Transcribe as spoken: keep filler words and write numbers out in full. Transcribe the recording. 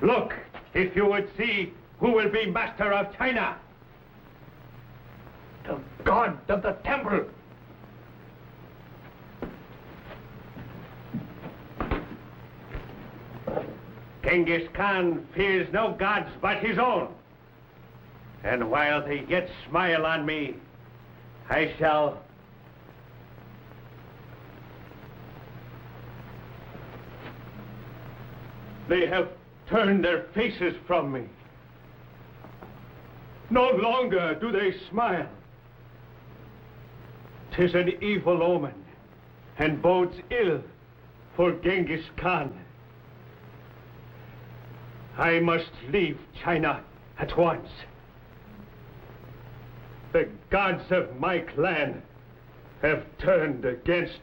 Look, if you would see who will be master of China. The god of the temple. Genghis Khan fears no gods but his own. And while they yet smile on me, I shall... They have turned their faces from me. No longer do they smile. 'Tis an evil omen, and bodes ill for Genghis Khan. I must leave China at once. The gods of my clan have turned against